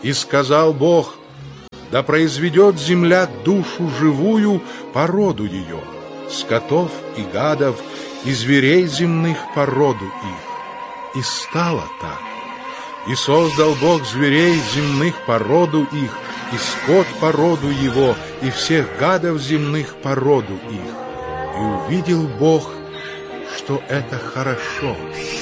И сказал Бог: да произведет земля душу живую по роду ее, скотов и гадов, и зверей земных по роду их. И стало так. И создал Бог зверей земных по роду их, и скот по роду его, и всех гадов земных по роду их. И увидел Бог, что это хорошо.